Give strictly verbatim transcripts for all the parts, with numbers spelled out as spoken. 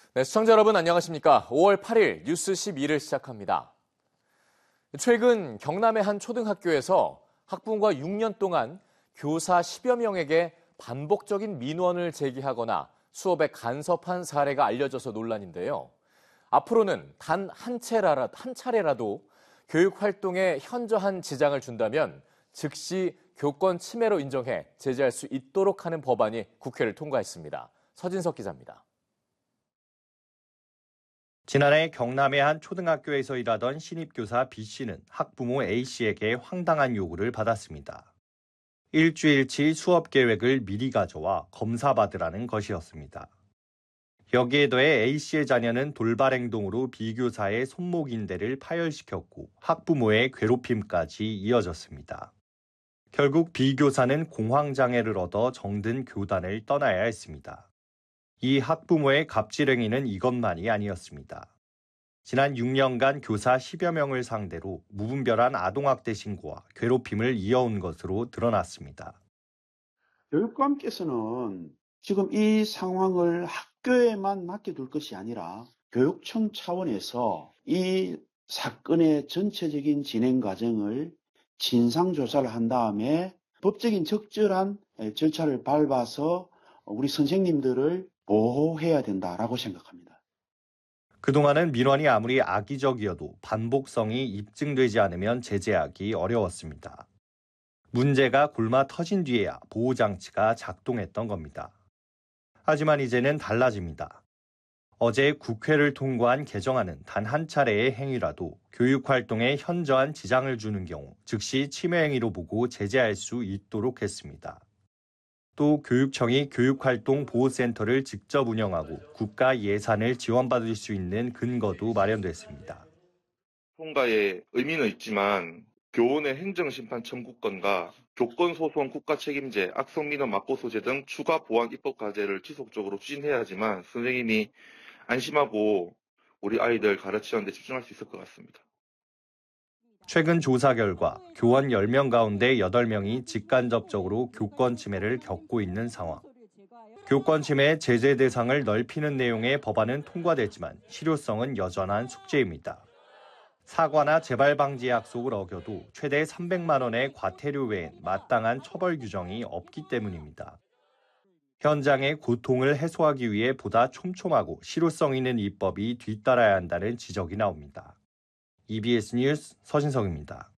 네, 시청자 여러분 안녕하십니까? 오월 팔일 뉴스 십이를 시작합니다. 최근 경남의 한 초등학교에서 학부모가 육 년 동안 교사 십여 명에게 반복적인 민원을 제기하거나 수업에 간섭한 사례가 알려져서 논란인데요. 앞으로는 단 한 차례라, 한 차례라도 교육 활동에 현저한 지장을 준다면 즉시 교권 침해로 인정해 제재할 수 있도록 하는 법안이 국회를 통과했습니다. 서진석 기자입니다. 지난해 경남의 한 초등학교에서 일하던 신입교사 B씨는 학부모 A씨에게 황당한 요구를 받았습니다. 일주일치 수업 계획을 미리 가져와 검사받으라는 것이었습니다. 여기에 더해 A씨의 자녀는 돌발 행동으로 B교사의 손목인대를 파열시켰고 학부모의 괴롭힘까지 이어졌습니다. 결국 B교사는 공황장애를 얻어 정든 교단을 떠나야 했습니다. 이 학부모의 갑질행위는 이것만이 아니었습니다. 지난 육 년간 교사 십여 명을 상대로 무분별한 아동학대 신고와 괴롭힘을 이어온 것으로 드러났습니다. 교육감께서는 지금 이 상황을 학교에만 맡겨둘 것이 아니라 교육청 차원에서 이 사건의 전체적인 진행 과정을 진상조사를 한 다음에 법적인 적절한 절차를 밟아서 우리 선생님들을 보호해야 된다라고 생각합니다. 그동안은 민원이 아무리 악의적이어도 반복성이 입증되지 않으면 제재하기 어려웠습니다. 문제가 골마 터진 뒤에야 보호장치가 작동했던 겁니다. 하지만 이제는 달라집니다. 어제 국회를 통과한 개정안은 단 한 차례의 행위라도 교육활동에 현저한 지장을 주는 경우 즉시 침해 행위로 보고 제재할 수 있도록 했습니다. 또 교육청이 교육활동 보호센터를 직접 운영하고 국가 예산을 지원받을 수 있는 근거도 마련됐습니다. 통과의 의미는 있지만 교원의 행정심판 청구권과 교권소송 국가책임제, 악성민원 맞고소제 등 추가 보완 입법 과제를 지속적으로 추진해야지만 선생님이 안심하고 우리 아이들 가르치는 데 집중할 수 있을 것 같습니다. 최근 조사 결과 교원 열 명 가운데 여덟 명이 직간접적으로 교권 침해를 겪고 있는 상황. 교권 침해 제재 대상을 넓히는 내용의 법안은 통과됐지만 실효성은 여전한 숙제입니다. 사과나 재발 방지 약속을 어겨도 최대 삼백만 원의 과태료 외엔 마땅한 처벌 규정이 없기 때문입니다. 현장의 고통을 해소하기 위해 보다 촘촘하고 실효성 있는 입법이 뒤따라야 한다는 지적이 나옵니다. 이비에스 뉴스 서진석입니다.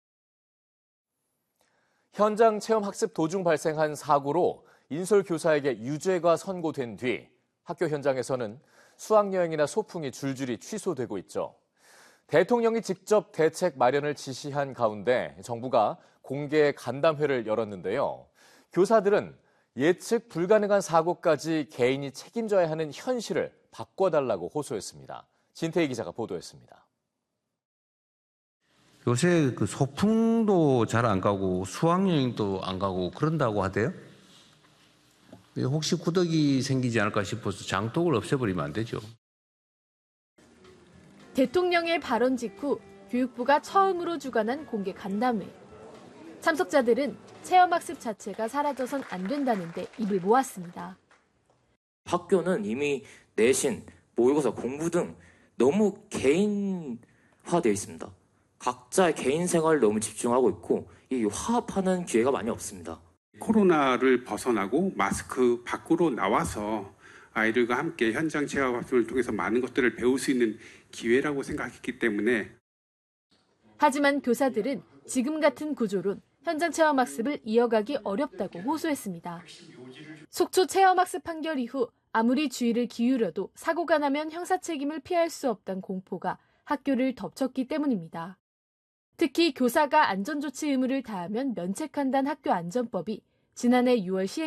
현장 체험 학습 도중 발생한 사고로 인솔 교사에게 유죄가 선고된 뒤 학교 현장에서는 수학여행이나 소풍이 줄줄이 취소되고 있죠. 대통령이 직접 대책 마련을 지시한 가운데 정부가 공개 간담회를 열었는데요. 교사들은 예측 불가능한 사고까지 개인이 책임져야 하는 현실을 바꿔달라고 호소했습니다. 진태희 기자가 보도했습니다. 요새 그 소풍도 잘 안 가고 수학여행도 안 가고 그런다고 하대요. 혹시 구더기 생기지 않을까 싶어서 장독을 없애버리면 안 되죠. 대통령의 발언 직후 교육부가 처음으로 주관한 공개 간담회. 참석자들은 체험학습 자체가 사라져선 안 된다는데 입을 모았습니다. 학교는 이미 내신, 모의고사, 공부 등 너무 개인화되어 있습니다. 각자의 개인 생활을 너무 집중하고 있고 이 화합하는 기회가 많이 없습니다. 코로나를 벗어나고 마스크 밖으로 나와서 아이들과 함께 현장 체험 학습을 통해서 많은 것들을 배울 수 있는 기회라고 생각했기 때문에. 하지만 교사들은 지금 같은 구조론 현장 체험 학습을 이어가기 어렵다고 호소했습니다. 속초 체험 학습 판결 이후 아무리 주의를 기울여도 사고가 나면 형사 책임을 피할 수 없다는 공포가 학교를 덮쳤기 때문입니다. 특히 교사가 안전조치 의무를 다하면 면책한다는 학교안전법이 지난해 유월 시행